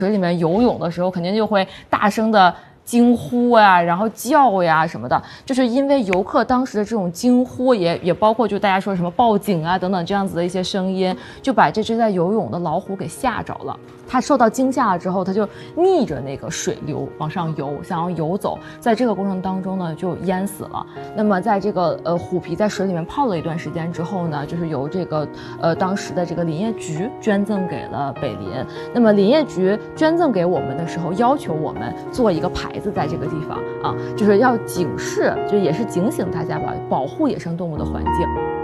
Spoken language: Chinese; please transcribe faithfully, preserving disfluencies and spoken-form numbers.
水里面游泳的时候，肯定就会大声的惊呼呀，然后叫呀什么的，就是因为游客当时的这种惊呼也，也也包括就大家说什么报警啊等等这样子的一些声音，就把这只在游泳的老虎给吓着了。它受到惊吓了之后，它就逆着那个水流往上游，想要游走，在这个过程当中呢，就淹死了。那么在这个呃虎皮在水里面泡了一段时间之后呢，就是由这个呃当时的这个林业局捐赠给了北林。那么林业局捐赠给我们的时候，要求我们做一个牌子在这个地方啊，就是要警示，就也是警醒大家吧，保护野生动物的环境。